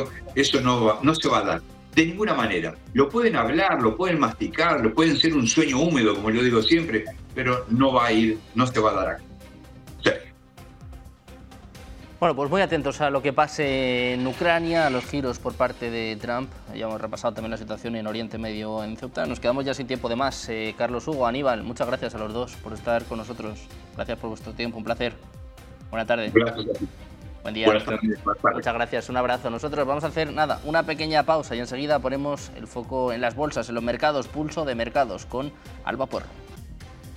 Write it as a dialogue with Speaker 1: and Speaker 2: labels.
Speaker 1: cambio, eso no se va a dar. De ninguna manera. Lo pueden hablar, lo pueden masticar, lo pueden ser un sueño húmedo, como yo digo siempre, pero no va a ir, no se va a dar acá.
Speaker 2: Bueno, pues muy atentos a lo que pase en Ucrania, a los giros por parte de Trump. Ya hemos repasado también la situación en Oriente Medio, en Ceuta. Nos quedamos ya sin tiempo de más. Carlos, Hugo, Aníbal, muchas gracias a los dos por estar con nosotros. Gracias por vuestro tiempo, un placer. Buena tarde.
Speaker 1: Gracias.
Speaker 2: Buen día.
Speaker 1: Buenas tardes.
Speaker 2: Muchas gracias, un abrazo. Nosotros vamos a hacer una pequeña pausa y enseguida ponemos el foco en las bolsas, en los mercados, pulso de mercados con Alba Porro.